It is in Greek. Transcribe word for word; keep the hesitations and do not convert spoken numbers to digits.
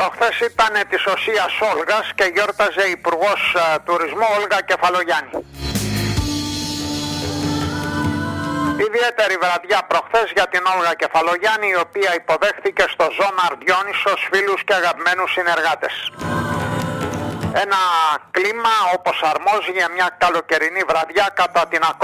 Προχθές ήταν της Οσίας Όλγας και γιόρταζε Υπουργός Τουρισμού Όλγα Κεφαλογιάννη. Ιδιαίτερη βραδιά προχθές για την Όλγα Κεφαλογιάννη, η οποία υποδέχθηκε στο Ζώναρ Διόνυσος φίλους και αγαπημένους συνεργάτες. Ένα κλίμα όπως αρμόζει για μια καλοκαιρινή βραδιά κατά την